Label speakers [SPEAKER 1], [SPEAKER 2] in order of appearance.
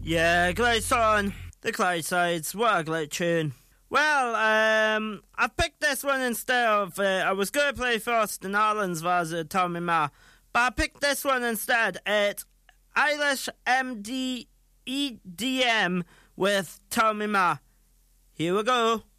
[SPEAKER 1] Yeah, great song. The Clysides, what a great tune. Well, I picked this one instead of, I was going to play Frost and Ireland's version of Tommy Ma, but I picked this one instead. It's Irish EDM with Tommy Ma. Here we go.